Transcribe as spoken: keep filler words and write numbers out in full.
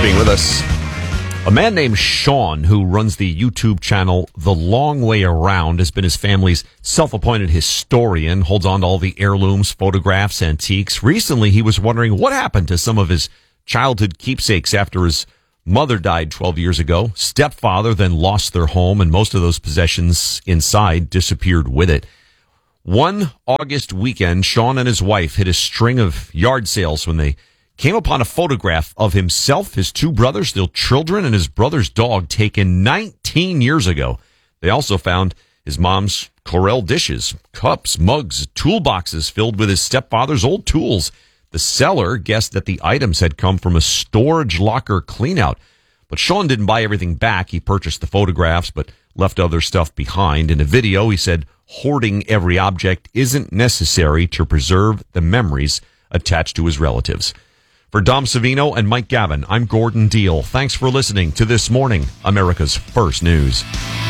being with us. A man named Sean, who runs the YouTube channel The Long Way Around, has been his family's self-appointed historian, holds on to all the heirlooms, photographs, antiques. Recently, he was wondering what happened to some of his childhood keepsakes after his mother died twelve years ago. Stepfather then lost their home, and most of those possessions inside disappeared with it. One August weekend, Sean and his wife hit a string of yard sales when they came upon a photograph of himself, his two brothers, their children, and his brother's dog taken nineteen years ago. They also found his mom's Chlorel dishes, cups, mugs, toolboxes filled with his stepfather's old tools. The seller guessed that the items had come from a storage locker cleanout. But Sean didn't buy everything back. He purchased the photographs, but left other stuff behind. In a video, he said, hoarding every object isn't necessary to preserve the memories attached to his relatives. For Dom Savino and Mike Gavin, I'm Gordon Deal. Thanks for listening to This Morning, America's First News.